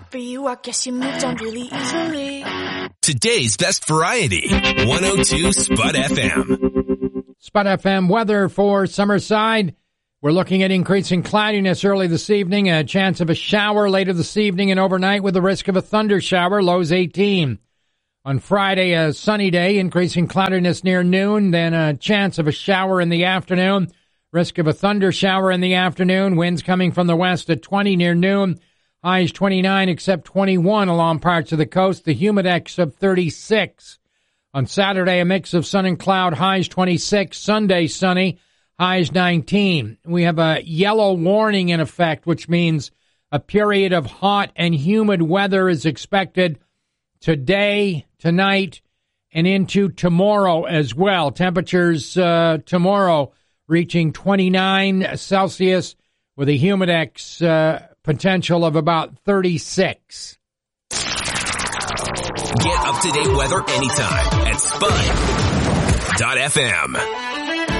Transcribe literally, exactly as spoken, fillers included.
for you, I guess you moved on really easily. Today's best variety, one oh two Spud F M. Spud F M weather for Summerside. We're looking at increasing cloudiness early this evening, a chance of a shower later this evening and overnight with the risk of a thunder shower, lows eighteen. On Friday, a sunny day, increasing cloudiness near noon, then a chance of a shower in the afternoon, risk of a thunder shower in the afternoon, winds coming from the west at twenty near noon, highs twenty-nine except twenty-one along parts of the coast, the humidex of thirty-six. On Saturday, a mix of sun and cloud, highs twenty-six, Sunday sunny, highs nineteen. We have a yellow warning in effect, which means a period of hot and humid weather is expected today, tonight, and into tomorrow as well. Temperatures uh, tomorrow reaching twenty-nine Celsius with a humidex uh, potential of about thirty-six. Get up-to-date weather anytime at Spud dot F M.